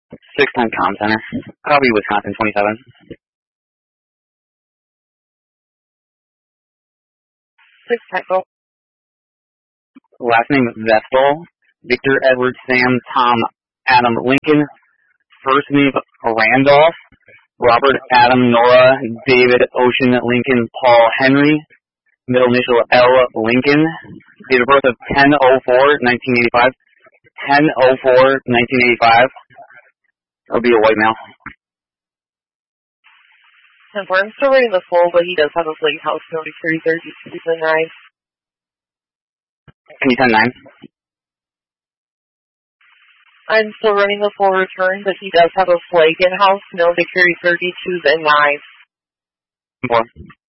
6-10 comm center. Copy, Wisconsin 27. 6-10, go. Last name Vestal. Victor Edward Sam Tom Adam Lincoln. First name Randolph. Robert Adam Nora David Ocean Lincoln Paul Henry. Middle initial L Lincoln. Date of birth of 10/04/1985. 10/04/1985. That'll be a white male. And I'm still running the full, but he does have a late house note of 332 and 9. Can you 10-9? I'm still running the full return, but he does have a flag in house, no to carry 32s and 9. 4.